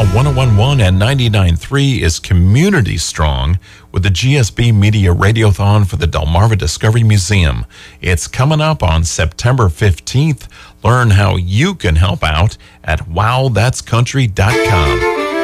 1011 and 99.3 is Community Strong with the GSB Media Radiothon for the Delmarva Discovery Museum. It's coming up on September 15th. Learn how you can help out at wowthat'scountry.com.